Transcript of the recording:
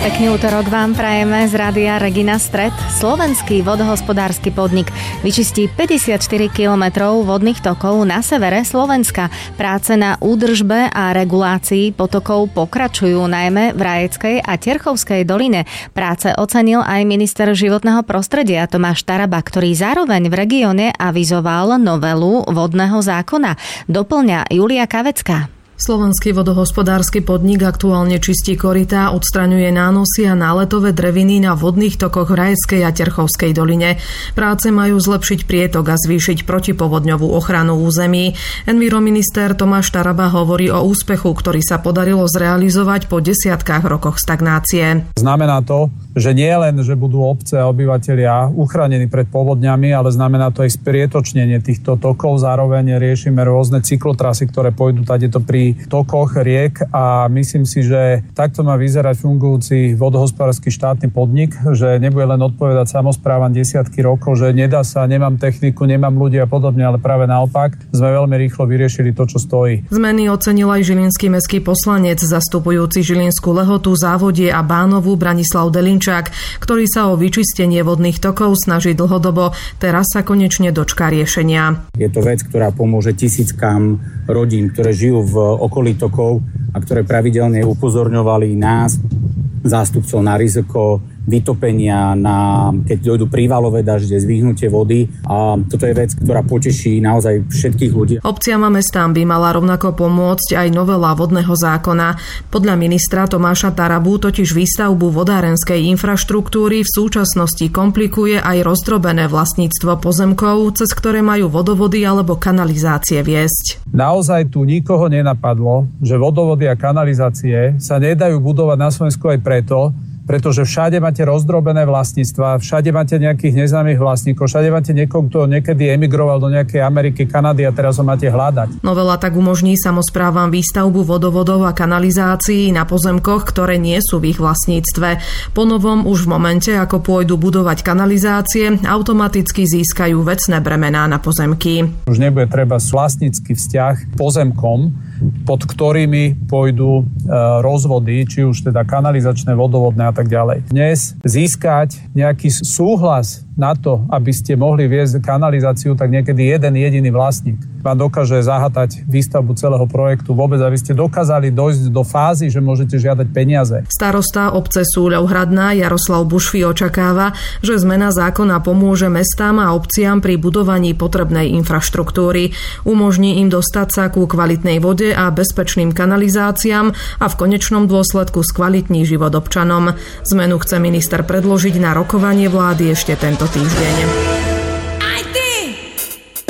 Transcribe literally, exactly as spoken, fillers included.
Pekný útorok vám prajeme z rádia Regina Stred. Slovenský vodohospodársky podnik vyčistí päťdesiatštyri kilometrov vodných tokov na severe Slovenska. Práce na údržbe a regulácii potokov pokračujú najmä v Rajeckej a Terchovskej doline. Práce ocenil aj minister životného prostredia Tomáš Taraba, ktorý zároveň v regióne avizoval novelu vodného zákona. Doplňa Julia Kavecká. Slovenský vodohospodársky podnik aktuálne čistí korytá, odstraňuje nánosy a náletové dreviny na vodných tokoch v Rajeckej a Terchovskej doline. Práce majú zlepšiť prietok a zvýšiť protipovodňovú ochranu území. Envirominister Tomáš Taraba hovorí o úspechu, ktorý sa podarilo zrealizovať po desiatkách rokoch stagnácie. Znamená to, že nie len, že budú obce a obyvatelia uchránení pred povodňami, ale znamená to aj sprietočnenie týchto tokov. Zároveň riešime rôzne cyklotrasy, ktoré pôjdu tadeto pri tokoch riek a myslím si, že takto má vyzerať fungujúci vodohospodársky štátny podnik, že nebude len odpovedať samosprávam desiatky rokov, že nedá sa, nemám techniku, nemám ľudí a podobne, ale práve naopak sme veľmi rýchlo vyriešili to, čo stojí. Zmeny ocenil aj žilinský mestský poslanec zastupujúci Žilinskú Lehotu, Závodie a Bánovu Branislav Delinčák, ktorý sa o vyčistenie vodných tokov snaží dlhodobo. Teraz sa konečne dočká riešenia. Je to vec, ktorá pomôže tisíckam rodín, ktoré žijú v okolí tokov a ktoré pravidelne upozorňovali nás, zástupcov, na riziko vytopenia, na, keď dojdú prívalové dažde, zvýhnutie vody. A toto je vec, ktorá poteší naozaj všetkých ľudí. Obciam a mestám by mala rovnako pomôcť aj novela vodného zákona. Podľa ministra Tomáša Tarabu totiž výstavbu vodárenskej infraštruktúry v súčasnosti komplikuje aj rozdrobené vlastníctvo pozemkov, cez ktoré majú vodovody alebo kanalizácie viesť. Naozaj tu nikoho nenapadlo, že vodovody a kanalizácie sa nedajú budovať na Slovensku aj preto, pretože všade máte rozdrobené vlastníctva, všade máte nejakých neznámych vlastníkov, všade máte niekoho, kto niekedy emigroval do nejakej Ameriky, Kanady a teraz ho máte hľadať. Novela tak umožní samosprávam výstavbu vodovodov a kanalizácií na pozemkoch, ktoré nie sú v ich vlastníctve. Ponovom už v momente, ako pôjdu budovať kanalizácie, automaticky získajú vecné bremená na pozemky. Už nebude treba vlastnícky vzťah pozemkom, pod ktorými pôjdu e, rozvody, či už teda kanalizačné, vodovodné a tak ďalej. Dnes získať nejaký súhlas na to, aby ste mohli viesť kanalizáciu, tak niekedy jeden jediný vlastník vám dokáže zahatať výstavbu celého projektu vôbec, aby ste dokázali dojsť do fázy, že môžete žiadať peniaze. Starosta obce Súľov-Hradná Jaroslav Bušfi očakáva, že zmena zákona pomôže mestám a obciam pri budovaní potrebnej infraštruktúry. Umožní im dostať sa ku kvalitnej vode a bezpečným kanalizáciám a v konečnom dôsledku skvalitní život občanom. Zmenu chce minister predložiť na rokovanie vlády ešte tento týždeň.